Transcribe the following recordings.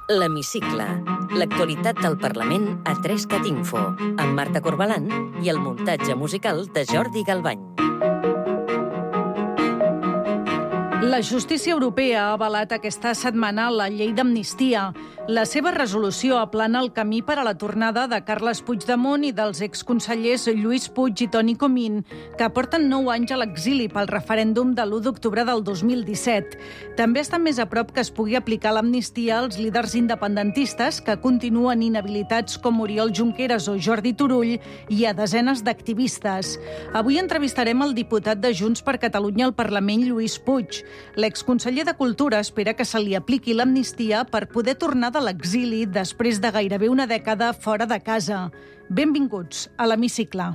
L'Hemicicle. L'actualitat del Parlament a 3CAT-Info, amb Marta Corbalan i el muntatge musical de Jordi Galbany. La justícia europea ha avalat aquesta setmana la llei d'amnistia. La seva resolució aplana el camí per a la tornada de Carles Puigdemont i dels exconsellers Lluís Puig i Toni Comín, que porten 9 anys a l'exili pel referèndum de l'1 d'octubre del 2017. També està més a prop que es pugui aplicar l'amnistia als líders independentistes que continuen inhabilitats com Oriol Junqueras o Jordi Turull i a desenes d'activistes. Avui entrevistarem el diputat de Junts per Catalunya al Parlament, Lluís Puig. L'exconseller de Cultura espera que se li apliqui l'amnistia per poder tornar de l'exili després de gairebé una dècada fora de casa. Benvinguts a l'Hemicicle.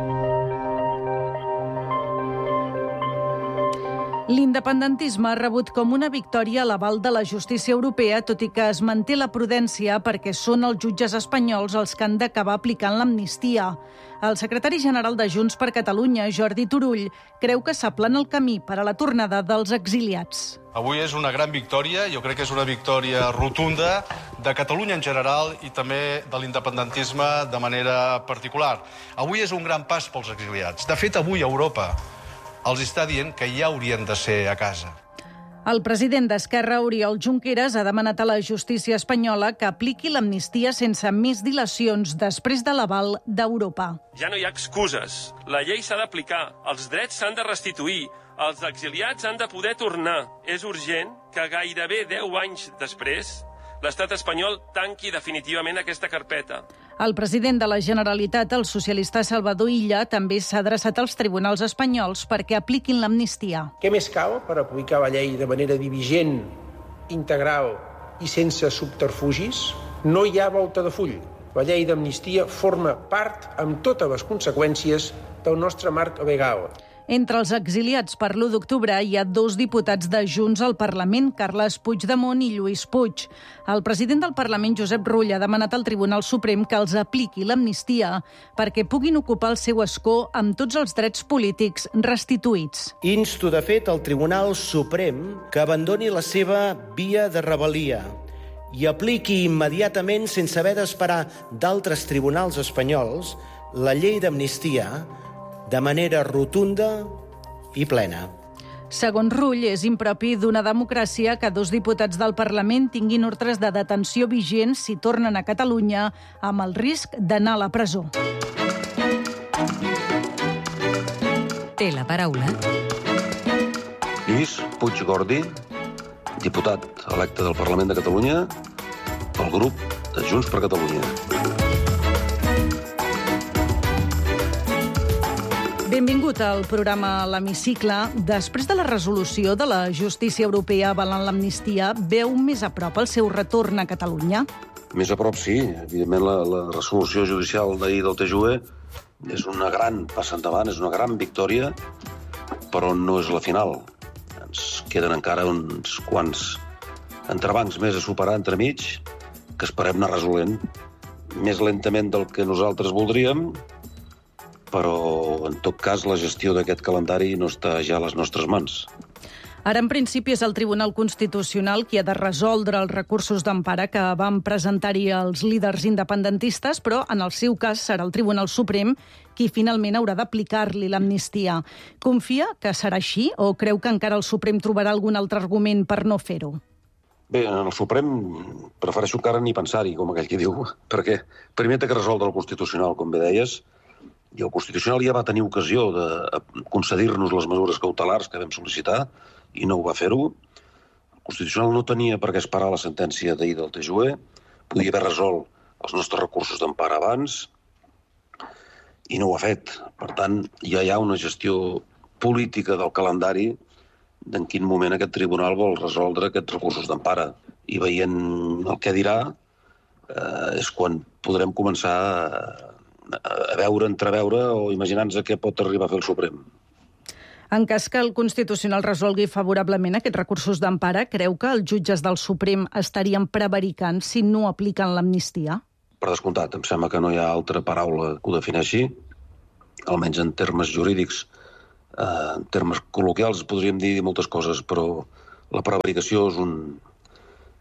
L'independentisme ha rebut com una victòria l'aval de la justícia europea, tot i que es manté la prudència perquè són els jutges espanyols els que han d'acabar aplicant l'amnistia. El secretari general de Junts per Catalunya, Jordi Turull, creu que s'aplana el camí per a la tornada dels exiliats. Avui és una gran victòria, jo crec que és una victòria rotunda de Catalunya en general i també de l'independentisme de manera particular. Avui és un gran pas pels exiliats. De fet, avui Europa els està dient que ja haurien de ser a casa. El president d'Esquerra, Oriol Junqueras, ha demanat a la justícia espanyola que apliqui l'amnistia sense més dilacions després de l'aval d'Europa. Ja no hi ha excuses. La llei s'ha d'aplicar, els drets s'han de restituir, els exiliats han de poder tornar. És urgent que gairebé 10 anys després l'estat espanyol tanqui definitivament aquesta carpeta. El president de la Generalitat, el socialista Salvador Illa, també s'ha adreçat als tribunals espanyols perquè apliquin l'amnistia. Què més cal per aplicar la llei de manera diligent, integral i sense subterfugis? No hi ha volta de full. La llei d'amnistia forma part, amb totes les conseqüències, del nostre marc legal. Entre els exiliats per l'1 d'octubre hi ha 2 diputats de Junts al Parlament, Carles Puigdemont i Lluís Puig. El president del Parlament, Josep Rull, ha demanat al Tribunal Suprem que els apliqui l'amnistia perquè puguin ocupar el seu escó amb tots els drets polítics restituïts. Insto, de fet, al Tribunal Suprem que abandoni la seva via de rebel·lia i apliqui immediatament, sense haver d'esperar d'altres tribunals espanyols, la llei d'amnistia de manera rotunda i plena. Segons Rull, és impropi d'una democràcia que 2 diputats del Parlament tinguin ordres de detenció vigents si tornen a Catalunya amb el risc d'anar a la presó. Té la paraula Lluís Puig Gordi, diputat electe del Parlament de Catalunya pel grup de Junts per Catalunya. Benvingut al programa L'Hemicicle. Després de la resolució de la justícia europea avalant l'amnistia, veu més a prop el seu retorn a Catalunya? Més a prop, sí. Evidentment, la resolució judicial d'ahir del TJUE és una gran pas endavant, és una gran victòria, però no és la final. Ens queden encara uns quants entrebancs més a superar entremig, que esperem anar resolent més lentament del que nosaltres voldríem, però, en tot cas, la gestió d'aquest calendari no està ja a les nostres mans. Ara, en principi, és el Tribunal Constitucional qui ha de resoldre els recursos d'empara que van presentar-hi els líders independentistes, però, en el seu cas, serà el Tribunal Suprem qui finalment haurà d'aplicar-li l'amnistia. Confia que serà així o creu que encara el Suprem trobarà algun altre argument per no fer-ho? Bé, en el Suprem prefereixo encara ni pensar-hi, com aquell qui diu, perquè primer té que resoldre el Constitucional, com bé deies, i el Constitucional ja va tenir ocasió de concedir-nos les mesures cautelars que vam sol·licitar i no ho va fer-ho. El Constitucional no tenia per què esperar la sentència d'ahir del TJUE, podia haver resolt els nostres recursos d'empara abans i no ho ha fet. Per tant, ja hi ha una gestió política del calendari d'en quin moment aquest tribunal vol resoldre aquests recursos d'empara. I veient el que dirà és quan podrem començar a veure, entreveure o imaginar-nos què pot arribar a fer el Suprem. En cas que el Constitucional resolgui favorablement aquests recursos d'empara, creu que els jutges del Suprem estarien prevaricant si no apliquen l'amnistia? Per descomptat, em sembla que no hi ha altra paraula que ho defineixi, almenys en termes jurídics. En termes col·loquials podríem dir moltes coses, però la prevaricació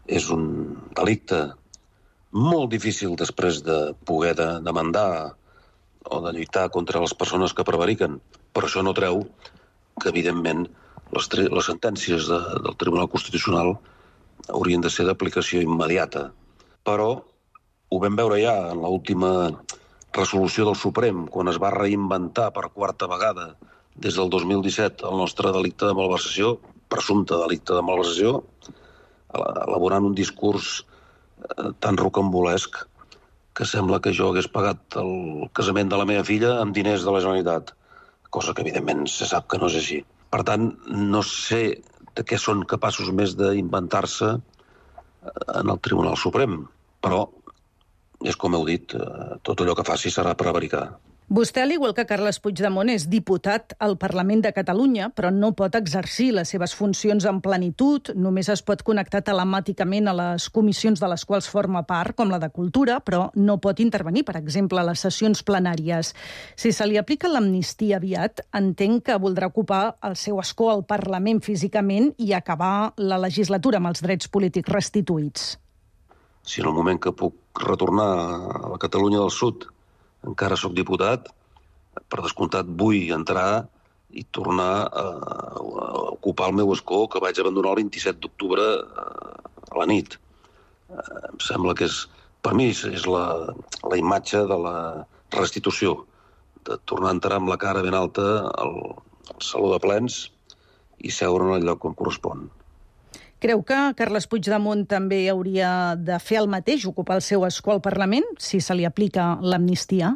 és un delicte molt difícil després de poder demandar o de lluitar contra les persones que prevariquen. Però això no treu que, evidentment, les sentències del Tribunal Constitucional haurien de ser d'aplicació immediata. Però ho vam veure ja en l'última resolució del Suprem, quan es va reinventar per quarta vegada des del 2017 el nostre delicte de malversació, presumpte delicte de malversació, elaborant un discurs tan rocambolesc que sembla que jo hagués pagat el casament de la meva filla amb diners de la Generalitat, cosa que evidentment se sap que no és així. Per tant, no sé de què són capaços més d'inventar-se en el Tribunal Suprem, però és com heu dit, tot allò que faci serà prevaricar. Vostè, al igual que Carles Puigdemont, és diputat al Parlament de Catalunya, però no pot exercir les seves funcions en plenitud. Només es pot connectar telemàticament a les comissions de les quals forma part, com la de Cultura, però no pot intervenir, per exemple, a les sessions plenàries. Si se li aplica l'amnistia aviat, entenc que voldrà ocupar el seu escó al Parlament físicament i acabar la legislatura amb els drets polítics restituïts. Si en el moment que puc retornar a la Catalunya del Sud encara sóc diputat, per descomptat vull entrar i tornar a ocupar el meu escó que vaig abandonar el 27 d'octubre a la nit. Em sembla que per mi és la imatge de la restitució, de tornar a entrar amb la cara ben alta al saló de plens i seure en el lloc on correspon. Creu que Carles Puigdemont també hauria de fer el mateix, ocupar el seu escó al Parlament, si se li aplica l'amnistia?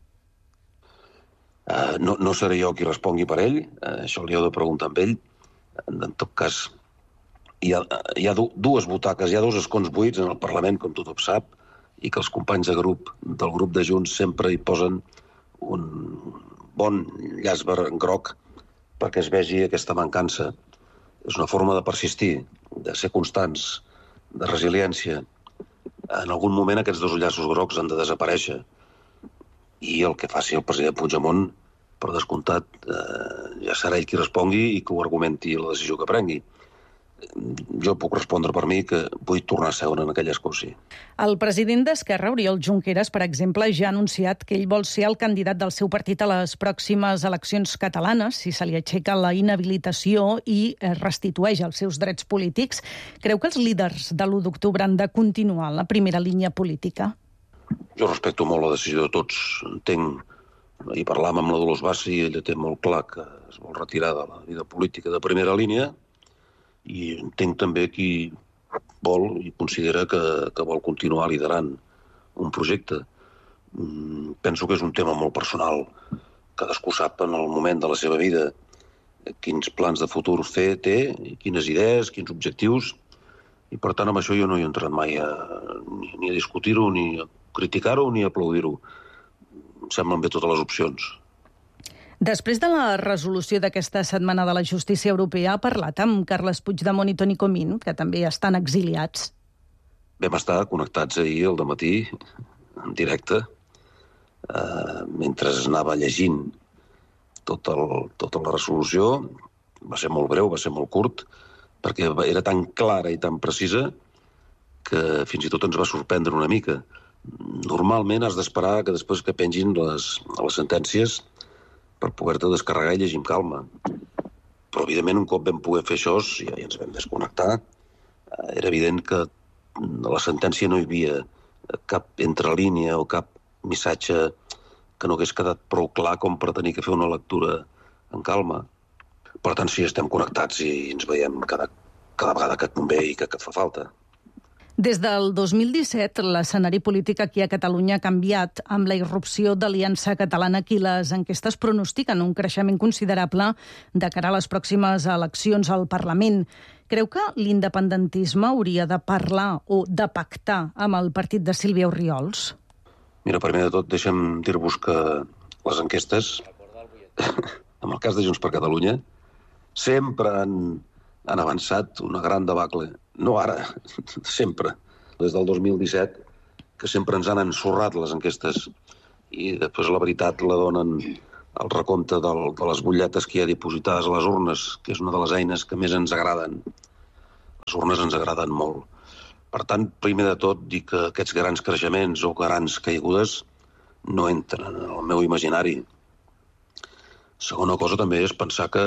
No seré jo qui respongui per ell, això li heu de preguntar amb ell. En tot cas, hi ha dues butaques, hi ha dos escons buits en el Parlament, com tothom sap, i que els companys del grup de Junts sempre hi posen un bon llaç groc perquè es vegi aquesta mancança. És una forma de persistir, de ser constants, de resiliència. En algun moment aquests dos llaços grocs han de desaparèixer. I el que faci el president Puigdemont, per descomptat, ja serà ell qui respongui i que ho argumenti la decisió que prengui. Jo puc respondre per mi que vull tornar a seure en aquell escó, sí. El president d'Esquerra, Oriol Junqueras, per exemple, ja ha anunciat que ell vol ser el candidat del seu partit a les pròximes eleccions catalanes, si se li aixeca la inhabilitació i restitueix els seus drets polítics. Creu que els líders de l'1 d'octubre han de continuar en la primera línia política? Jo respecto molt la decisió de tots. Entenc, i parlàvem amb la Dolors Bassi, i ella té molt clar que es vol retirar de la vida política de primera línia, i entenc també qui vol i considera que vol continuar liderant un projecte. Penso que és un tema molt personal. Cadascú sap en el moment de la seva vida quins plans de futur té, i quines idees, quins objectius, i per tant amb això jo no hi he entrat mai ni a discutir-ho, ni a criticar-ho, ni a aplaudir-ho. Em semblen bé totes les opcions. Després de la resolució d'aquesta setmana de la justícia europea, ha parlat amb Carles Puigdemont i Toni Comín, que també estan exiliats. Vam estar connectats ahir al dematí, en directe, mentre anava llegint tota la resolució. Va ser molt breu, va ser molt curt, perquè era tan clara i tan precisa que fins i tot ens va sorprendre una mica. Normalment has d'esperar que després que pengin les sentències per poder-te descarregar i llegir amb calma. Però, evidentment, un cop vam poder fer això, ja ens vam desconnectar, era evident que a la sentència no hi havia cap entrelínia o cap missatge que no hagués quedat prou clar com per tenir que fer una lectura en calma. Per tant, sí, estem connectats i ens veiem cada vegada que convé i que fa falta. Des del 2017, l'escenari polític aquí a Catalunya ha canviat amb la irrupció d'Aliança Catalana. Aquí les enquestes pronostiquen un creixement considerable de cara a les pròximes eleccions al Parlament. Creu que l'independentisme hauria de parlar o de pactar amb el partit de Sílvia Orriols? Mira, primer de tot, deixa'm dir-vos que les enquestes, en el cas de Junts per Catalunya, sempre han avançat una gran debacle. No ara, sempre. Des del 2017, que sempre ens han ensorrat les enquestes. I després la veritat la donen el recompte de les butlletes que hi ha dipositades a les urnes, que és una de les eines que més ens agraden. Les urnes ens agraden molt. Per tant, primer de tot, dir que aquests grans creixements o grans caigudes no entren en el meu imaginari. Segona cosa també és pensar que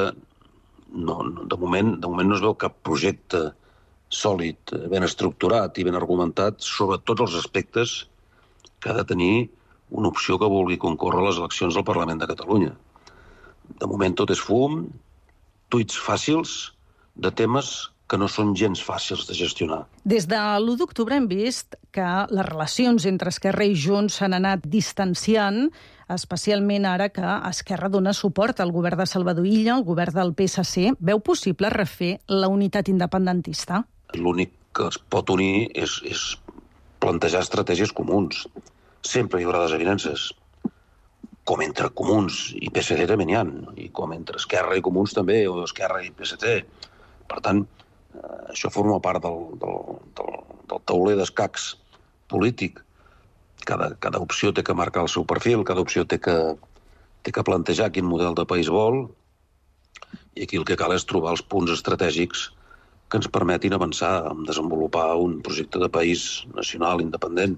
de moment no es veu cap projecte sòlid, ben estructurat i ben argumentat sobre tots els aspectes que ha de tenir una opció que vulgui concórrer a les eleccions del Parlament de Catalunya. De moment tot és fum, tuits fàcils de temes que no són gens fàcils de gestionar. Des de l'1 d'octubre hem vist que les relacions entre Esquerra i Junts s'han anat distanciant, especialment ara que Esquerra dona suport al govern de Salvador Illa, al govern del PSC. Veu possible refer la unitat independentista? L'únic que es pot unir és plantejar estratègies comuns. Sempre hi haurà desavinences, com entre comuns i PSC també n'hi ha, i com entre Esquerra i comuns també, o Esquerra i PSC. Per tant, això forma part del tauler d'escacs polític. Cada opció té que marcar el seu perfil, cada opció té que plantejar quin model de país vol, i aquí el que cal és trobar els punts estratègics que ens permetin avançar en desenvolupar un projecte de país nacional independent.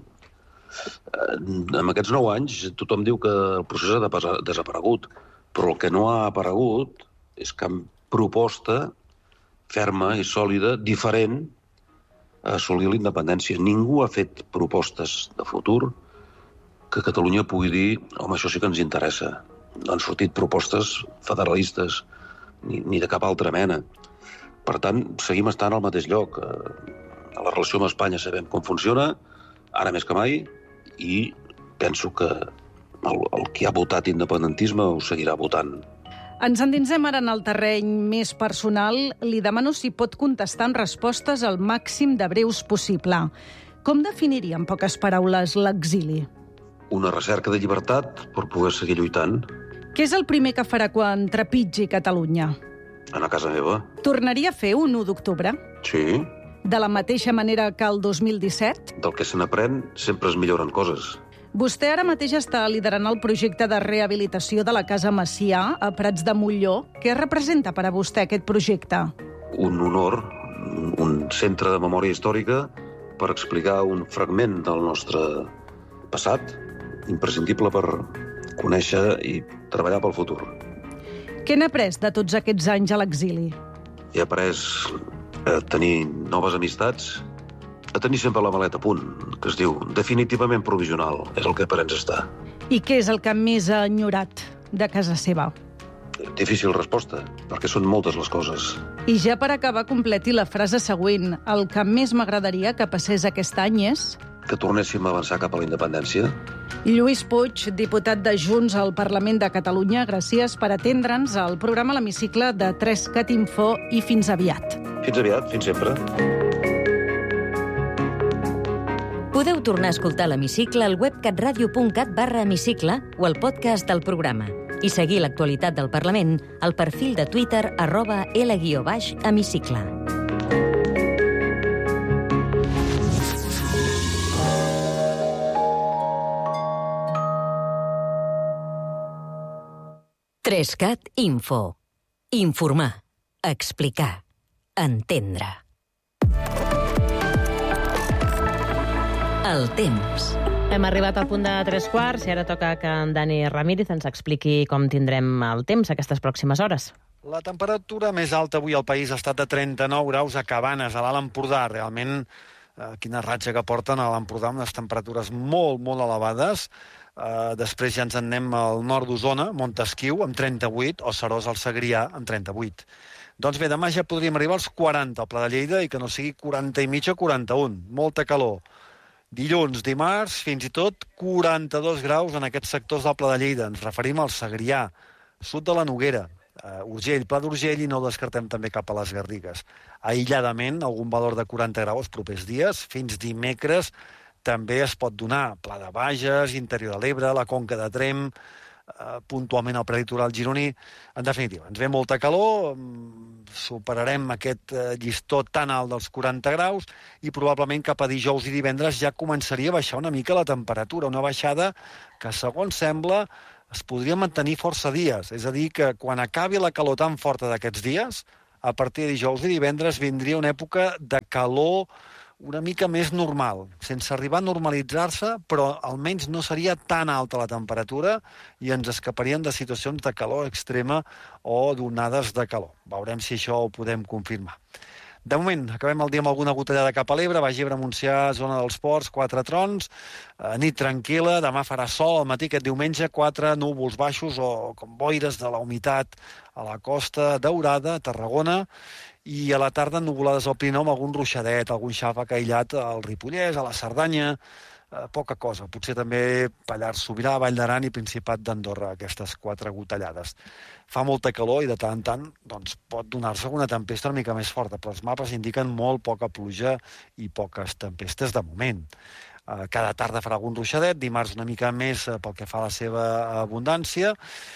En aquests 9 anys tothom diu que el procés ha desaparegut, però el que no ha aparegut és cap proposta ferma i sòlida, diferent a assolir la independència. Ningú ha fet propostes de futur que Catalunya pugui dir home, això sí que ens interessa. No han sortit propostes federalistes ni de cap altra mena. Per tant, seguim estant al mateix lloc. A la relació amb Espanya sabem com funciona, ara més que mai, i penso que el qui ha votat independentisme ho seguirà votant. Ens endinsem ara en el terreny més personal. Li demano si pot contestar en respostes al màxim de breus possible. Com definiria en poques paraules l'exili? Una recerca de llibertat per poder seguir lluitant. Què és el primer que farà quan trepitgi Catalunya? Anar a casa meva. Tornaria a fer un 1 d'octubre? Sí. De la mateixa manera que el 2017? Del que se n'aprèn sempre es milloren coses. Vostè ara mateix està liderant el projecte de rehabilitació de la Casa Macià a Prats de Molló. Què representa per a vostè aquest projecte? Un honor, un centre de memòria històrica per explicar un fragment del nostre passat, imprescindible per conèixer i treballar pel futur. Què n'ha après de tots aquests anys a l'exili? He après a tenir noves amistats, a tenir sempre la maleta a punt, que es diu definitivament provisional, és el que per ens està. I què és el que més ha enyorat de casa seva? Difícil resposta, perquè són moltes les coses. I ja per acabar, completi la frase següent. El que més m'agradaria que passés aquest any és... Que tornéssim a avançar cap a la independència. Lluís Puig, diputat de Junts al Parlament de Catalunya, gràcies per atendre'ns al programa L'Hemicicle de 3cat Info i fins aviat. Fins aviat, fins sempre. Podeu tornar a escoltar l'Hemicicle al web catradio.cat/hemicicle o al podcast del programa i seguir l'actualitat del Parlament al perfil de Twitter @L_hemicicle. Trescat Info. Informar, explicar, entendre. El temps. Hem arribat al punt de 3:15 i ara toca que en Dani Ramírez ens expliqui com tindrem el temps aquestes pròximes hores. La temperatura més alta avui al país ha estat de 39 graus a Cabanes, a l'Alt Empordà. Realment, quina ratxa que porten a l'Empordà, amb unes temperatures molt, molt elevades. Després ja ens en anem al nord d'Osona, Montesquiu, amb 38, o Seròs al Segrià, amb 38. Doncs bé, demà ja podríem arribar als 40 al Pla de Lleida i que no sigui 40 i mitja o 41. Molta calor. Dilluns, dimarts, fins i tot 42 graus en aquests sectors del Pla de Lleida. Ens referim al Segrià, sud de la Noguera, Urgell, Pla d'Urgell, i no ho descartem també cap a les Garrigues. Aïlladament, algun valor de 40 graus propers dies, fins dimecres també es pot donar. Pla de Bages, interior de l'Ebre, la Conca de Tremp, puntualment al prelitoral gironí. En definitiva, ens ve molta calor, superarem aquest llistó tan alt dels 40 graus i probablement cap a dijous i divendres ja començaria a baixar una mica la temperatura, una baixada que, segons sembla, es podria mantenir força dies. És a dir, que quan acabi la calor tan forta d'aquests dies, a partir de dijous i divendres vindria una època de calor una mica més normal, sense arribar a normalitzar-se, però almenys no seria tan alta la temperatura i ens escaparíem de situacions de calor extrema o d'onades de calor. Veurem si això ho podem confirmar. De moment, acabem el dia amb alguna gotellada cap a l'Ebre, Baix Ebre, Montsià, zona dels Ports, 4 trons, nit tranquil·la, demà farà sol, al matí aquest diumenge 4 núvols baixos o com boires de la humitat a la costa Daurada, Tarragona, i a la tarda nuvolades al Pirineu amb algun ruixadet, algun xàfec aïllat al Ripollès, a la Cerdanya, poca cosa. Potser també Pallars Sobirà, Vall d'Aran i Principat d'Andorra, aquestes 4 gotellades. Fa molta calor i de tant en tant doncs, pot donar-se una tempesta una mica més forta, però els mapes indiquen molt poca pluja i poques tempestes de moment. Cada tarda farà algun ruixadet, dimarts una mica més pel que fa a la seva abundància,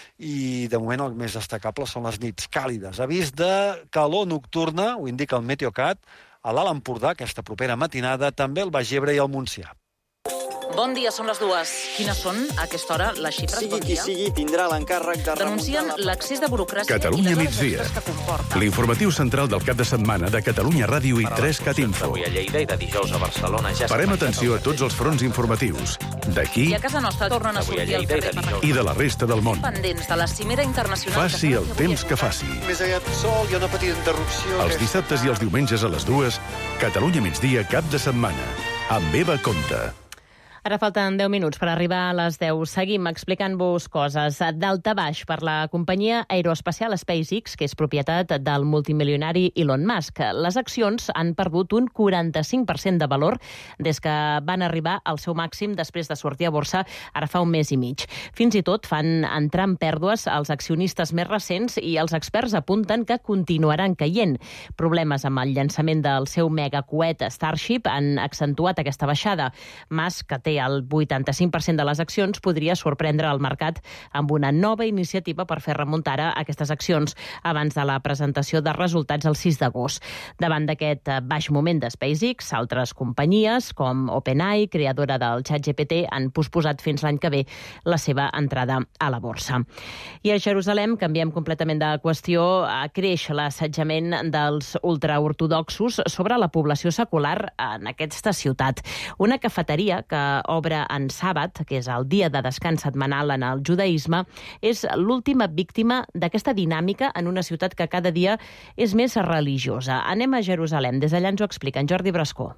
i de moment el més destacable són les nits càlides. Avís de calor nocturna, ho indica el Meteocat, a l'Alt Empordà, aquesta propera matinada, també el Baix Ebre i el Montsià. Bon dia, són les 2. Quines són, a aquesta hora, les xifres? Sigui qui sigui, tindrà l'encàrrec de denuncien l'accés de burocràcia Catalunya migdia. L'informatiu central del cap de setmana de Catalunya Ràdio i 3CAT Info. Avui a Lleida i de dijous a Barcelona ja Parem atenció a tots els fronts informatius. D'aquí i a casa nostra tornen a sortir al carrer i de la resta del món. pendents de la cimera internacional. Faci el temps que faci. Més allà del sol, hi ha una petita interrupció. Els dissabtes i els diumenges a les 2, Catalunya migdia cap de setmana. Amb Eva Conte. Ara falten 10 minuts per arribar a les 10. Seguim explicant-vos coses. Daltabaix per la companyia aeroespacial SpaceX, que és propietat del multimilionari Elon Musk. Les accions han perdut un 45% de valor des que van arribar al seu màxim després de sortir a borsa ara fa un mes i mig. Fins i tot fan entrar en pèrdues els accionistes més recents i els experts apunten que continuaran caient. Problemes amb el llançament del seu megacoet Starship han accentuat aquesta baixada. Musk, que té el 85% de les accions, podria sorprendre el mercat amb una nova iniciativa per fer remuntar aquestes accions abans de la presentació de resultats el 6 d'agost. Davant d'aquest baix moment de SpaceX, altres companyies, com OpenAI, creadora del ChatGPT, han posposat fins l'any que ve la seva entrada a la borsa. I a Jerusalem, canviem completament de qüestió, creix l'assetjament dels ultraortodoxos sobre la població secular en aquesta ciutat. Una cafeteria que obre en sàbat, que és el dia de descans setmanal en el judaïsme, és l'última víctima d'aquesta dinàmica en una ciutat que cada dia és més religiosa. Anem a Jerusalem. Des d'allà ens ho explica en Jordi Brascó.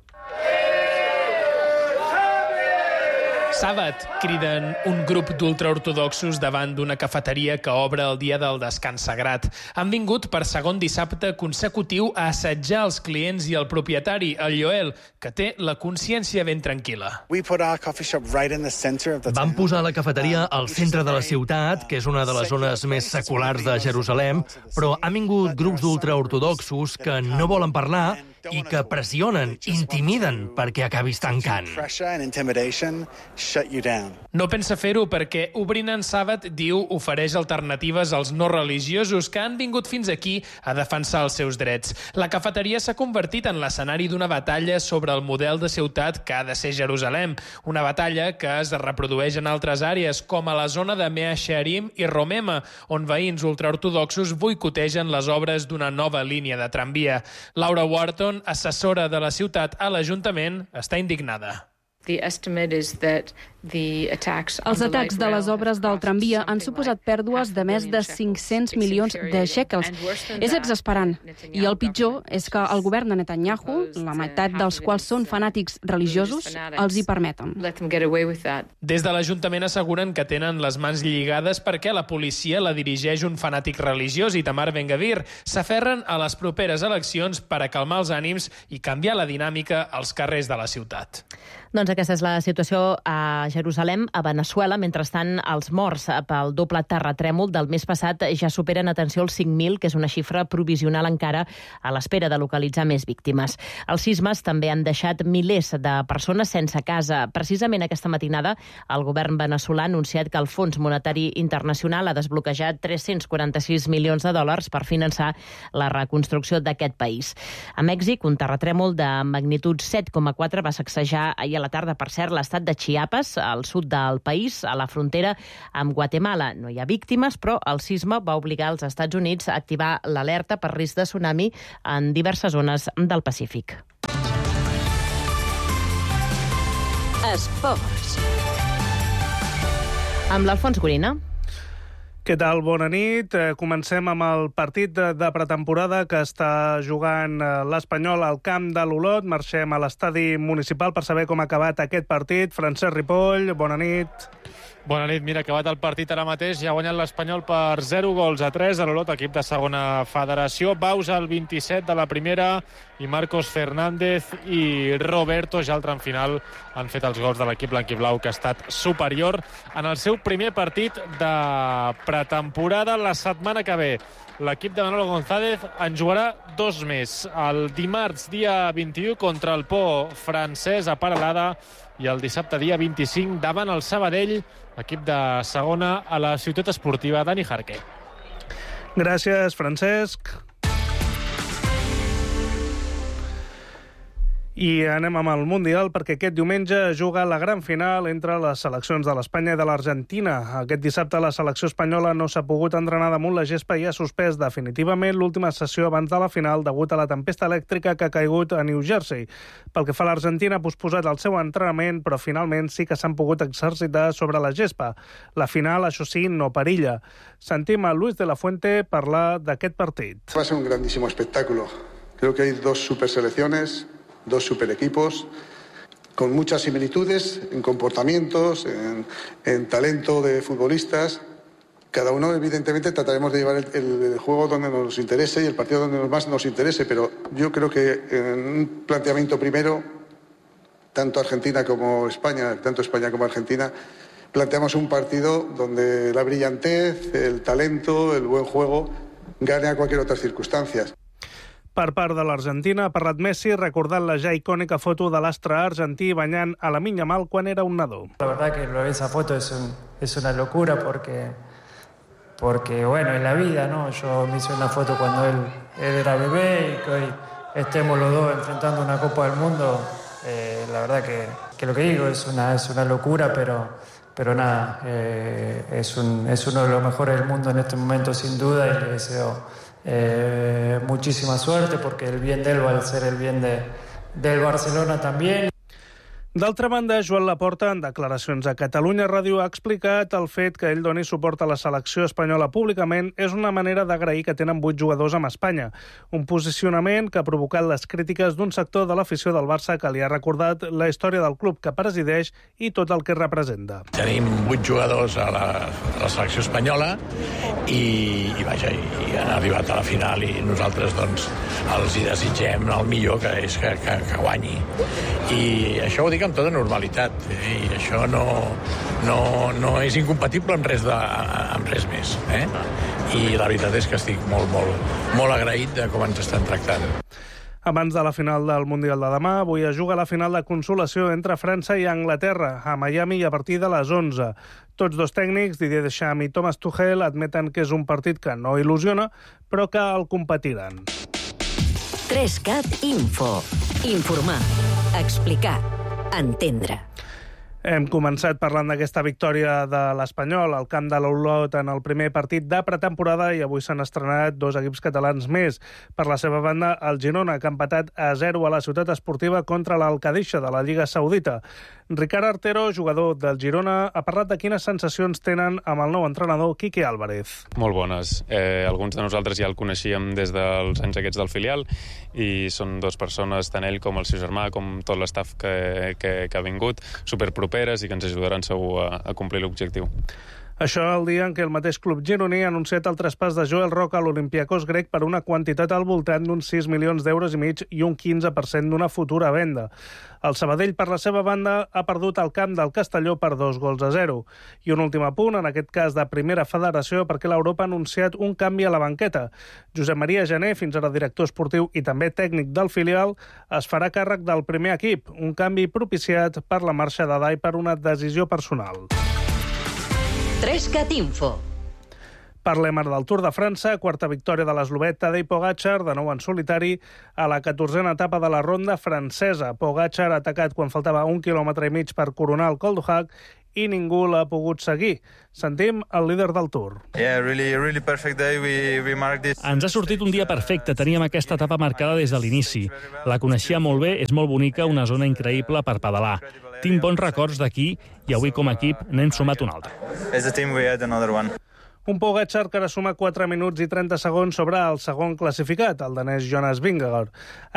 Sàbat, criden un grup d'ultraortodoxos davant d'una cafeteria que obre el dia del descans sagrat. Han vingut per segon dissabte consecutiu a assetjar els clients i el propietari, el Yoel, que té la consciència ben tranquil·la. Vam posar la cafeteria al centre de la ciutat, que és una de les zones més seculars de Jerusalem, però han vingut grups d'ultraortodoxos que no volen parlar i que pressionen, intimiden perquè acabis tancant. No pensa fer-ho perquè obrint en sàbat, diu, ofereix alternatives als no religiosos que han vingut fins aquí a defensar els seus drets. La cafeteria s'ha convertit en l'escenari d'una batalla sobre el model de ciutat que ha de ser Jerusalem. Una batalla que es reprodueix en altres àrees, com a la zona de Mea Shearim i Romema, on veïns ultraortodoxos boicotegen les obres d'una nova línia de tramvia. Laura Wharton, assessora de la ciutat a l'Ajuntament, està indignada. Els atacs de les obres del tramvia han suposat pèrdues de més de 500 milions de shekels. És exasperant. I el pitjor és que el govern de Netanyahu, la meitat dels quals són fanàtics religiosos, els hi permeten. Des de l'Ajuntament asseguren que tenen les mans lligades perquè la policia la dirigeix un fanàtic religiós, Itamar Ben-Gvir. S'aferren a les properes eleccions per a calmar els ànims i canviar la dinàmica als carrers de la ciutat. Doncs aquesta és la situació a Jerusalem. A Veneçuela, mentrestant, els morts pel doble terratrèmol del mes passat ja superen, atenció, els 5.000, que és una xifra provisional encara a l'espera de localitzar més víctimes. Els sismes també han deixat milers de persones sense casa. Precisament aquesta matinada, el govern veneçolà ha anunciat que el Fons Monetari Internacional ha desbloquejat 346 milions de dòlars per finançar la reconstrucció d'aquest país. A Mèxic, un terratrèmol de magnitud 7,4 va sacsejar ahir a la tarda, per cert, l'estat de Chiapas, al sud del país, a la frontera amb Guatemala. No hi ha víctimes, però el sisme va obligar els Estats Units a activar l'alerta per risc de tsunami en diverses zones del Pacífic. Esports. Amb l'Alfons Gorina. Què tal? Bona nit. Comencem amb el partit de pretemporada que està jugant l'Espanyol al camp de l'Olot. Marxem a l'estadi municipal per saber com ha acabat aquest partit. Francesc Ripoll, bona nit. Bona nit. Mira, acabat el partit ara mateix. Ja ha guanyat l'Espanyol per 0-3 a l'Olot, equip de segona federació. Baus al 27 de la primera i Marcos Fernández i Roberto ja al tram final han fet els gols de l'equip blanquiblau, que ha estat superior en el seu primer partit de pretemporada. La setmana que ve l'equip de Manolo González en jugarà 2 més. El dimarts, dia 21, contra el Po francès a Paralada, i el dissabte, dia 25, davant el Sabadell, equip de segona, a la ciutat esportiva Dani Jarque. Gràcies, Francesc. I anem amb el Mundial, perquè aquest diumenge juga la gran final entre les seleccions de l'Espanya i de l'Argentina. Aquest dissabte la selecció espanyola no s'ha pogut entrenar damunt la gespa i ha suspès definitivament l'última sessió abans de la final degut a la tempesta elèctrica que ha caigut a New Jersey. Pel que fa a l'Argentina, ha posposat el seu entrenament, però finalment sí que s'han pogut exercitar sobre la gespa. La final, això sí, no perilla. Sentim a Luis de la Fuente parlar d'aquest partit. Va a ser un grandísimo espectáculo. Creo que hay 2 superselecciones, 2 super equipos con muchas similitudes en comportamientos, en talento de futbolistas. Cada uno, evidentemente, trataremos de llevar el juego donde nos interese y el partido donde más nos interese, pero yo creo que en un planteamiento primero, tanto Argentina como España, tanto España como Argentina, planteamos un partido donde la brillantez, el talento, el buen juego gane a cualquier otras circunstancias. Per part de l'Argentina, ha parlat Messi recordant la ja icònica foto de l'astre argentí banyant a Lamine Yamal quan era un nadó. La verdad que esa foto es una locura porque bueno, en la vida, ¿no? Yo me hice una foto cuando él era bebé y que hoy estemos los dos enfrentando una Copa del Mundo. La verdad que lo que digo es una locura, pero nada, es uno de los mejores del mundo en este momento sin duda, y le deseo muchísima suerte porque el bien de él va a ser el bien del Barcelona también. D'altra banda, Joan Laporta, en declaracions a Catalunya Ràdio, ha explicat el fet que ell doni suport a la selecció espanyola públicament és una manera d'agrair que tenen 8 jugadors amb Espanya. Un posicionament que ha provocat les crítiques d'un sector de l'afició del Barça que li ha recordat la història del club que presideix i tot el que representa. Tenim 8 jugadors a la selecció espanyola i han arribat a la final i nosaltres doncs els hi desitgem el millor, que és que guanyi. I això ho dic amb tota normalitat, i això no és incompatible amb res més. I la veritat és que estic molt agraït de com ens estan tractant. Abans de la final del Mundial de demà, avui es juga la final de consolació entre França i Anglaterra, a Miami, i a partir de les 11. Tots 2 tècnics, Didier Deschamps i Thomas Tuchel, admeten que és un partit que no il·lusiona, però que el competiran. 3CAT Info. Informar. Explicar. Entendre. Hem començat parlant d'aquesta victòria de l'Espanyol al camp de l'Olot en el primer partit de pretemporada i avui s'han estrenat 2 equips catalans més. Per la seva banda, el Girona, que ha empatat a 0 a la ciutat esportiva contra l'Alcadisha de la Lliga Saudita. Ricard Artero, jugador del Girona, ha parlat de quines sensacions tenen amb el nou entrenador Quique Álvarez. Molt bones. Alguns de nosaltres ja el coneixíem des dels anys aquests del filial i són 2 persones, tant ell com el seu germà, com tot l'estaf que ha vingut, superproperes i que ens ajudaran segur a complir l'objectiu. Això el dia en què el mateix club gironí ha anunciat el traspàs de Joel Roca a l'Olympiacos grec per una quantitat al voltant d'uns 6 milions d'euros i mig i un 15% d'una futura venda. El Sabadell, per la seva banda, ha perdut el camp del Castelló per 2-0. I un últim apunt, en aquest cas de Primera Federació, perquè l'Europa ha anunciat un canvi a la banqueta. Josep Maria Jané, fins ara director esportiu i també tècnic del filial, es farà càrrec del primer equip, un canvi propiciat per la marxa de Dai per una decisió personal. 3CAT Info. Parlem ara del Tour de França, quarta victòria de l'eslovè Tadej Pogačar, de nou en solitari, a la 14a etapa de la ronda francesa. Pogačar ha atacat quan faltava 1,5 quilòmetres per coronar el Col d'Huac i ningú l'ha pogut seguir. Sentim el líder del Tour. Ens ha sortit un dia perfecte. Teníem aquesta etapa marcada des de l'inici. La coneixia molt bé, és molt bonica, una zona increïble per pedalar. Tinc bons records d'aquí i avui com a equip n'hem sumat un altre. As a team we had another one. Un Pogačar que ara suma 4 minuts i 30 segons sobre el segon classificat, el danès Jonas Vingegaard.